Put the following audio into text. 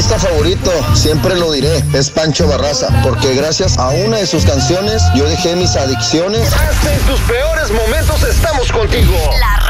artista favorito, siempre lo diré, es Pancho Barraza, porque gracias a una de sus canciones yo dejé mis adicciones. Hasta en tus peores momentos estamos contigo. La